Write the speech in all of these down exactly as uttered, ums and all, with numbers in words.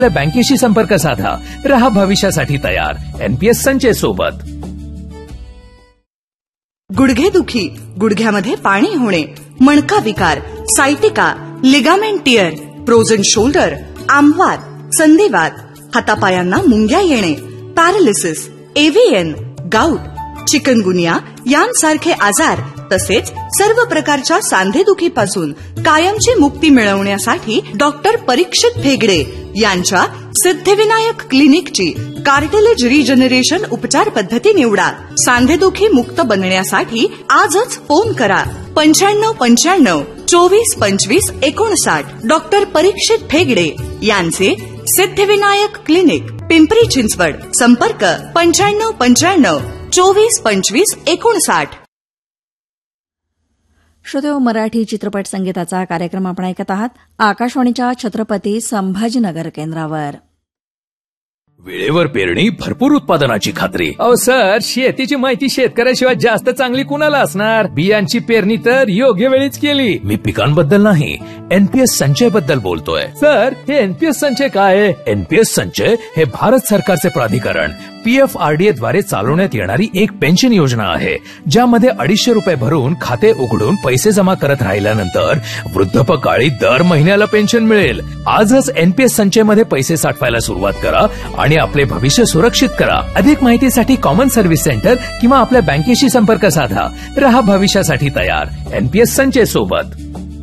बँकेशी संपर्क साधा. रहा भविष्यासाठी तयार. एनपीएस संचय सोबत. गुडघेदुखी, गुडघ्यामध्ये पाणी होणे, मणका विकार, sciatica, ligament tier, frozen shoulder, आमवात, संधिवात, हातापायांना मुंग्या येणे, पॅरालिसिस, एव्हीएन, गाऊट, चिकनगुनिया यांसारखे आजार तसेच सर्व प्रकारच्या सांधेदुखीपासून कायमची मुक्ती मिळवण्यासाठी डॉक्टर परीक्षित भेगडे यांच्या सिद्धिविनायक क्लिनिकची कार्टिलेज रिजनरेशन उपचार पद्धती निवडा. सांधेदुखी मुक्त बनण्यासाठी आजच फोन करा. पंच्याण्णव पंच्याण्णव चोवीस पंचवीस एकोणसाठ. डॉक्टर परीक्षित भेगडे यांचे सिद्धिविनायक क्लिनिक, पिंपरी चिंचवड. संपर्क पंच्याण्णव पंच्याण्णव चोवीस पंचवीस एकोणसाठ. श्रोतेहो, मराठी चित्रपट संगीताचा कार्यक्रम आपण ऐकत आहात आकाशवाणीच्या छत्रपती संभाजीनगर केंद्रावर. वेळेवर पेरणी, भरपूर उत्पादनाची खात्री. अहो सर, शेतीची माहिती शेतकऱ्याशिवाय जास्त चांगली कुणाला असणार? बियांची पेरणी तर योग्य वेळीच केली. मी पिकांबद्दल नाही, एनपीएस संचय बद्दल बोलतोय. सर, हे एनपीएस संचय काय आहे? एनपीएस संचय हे भारत सरकारचे प्राधिकरण पीएफआरडीए द्वारे चालवण्यात येणारी एक पेन्शन योजना आहे, ज्यामध्ये अडीचशे रुपये भरून खाते उघडून पैसे जमा करत राहिल्यानंतर वृद्धापकाळी दर महिन्याला पेन्शन मिळेल. आजच एनपीएस संचय मध्ये पैसे साठवायला सुरुवात करा आणि आपले भविष्य सुरक्षित करा. अधिक माहितीसाठी कॉमन सर्व्हिस सेंटर किंवा आपल्या बँकेशी संपर्क साधा. रहा भविष्यासाठी तयार. एनपीएस संचय सोबत.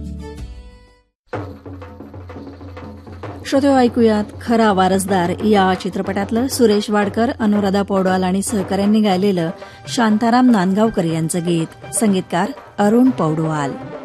श्रोते, ऐकूयात खरा वारसदार या चित्रपटातलं सुरेश वाडकर, अनुराधा पौडवाल आणि सहकाऱ्यांनी गायलेलं शांताराम नांदगावकर यांचं गीत. संगीतकार अरुण पौडवाल.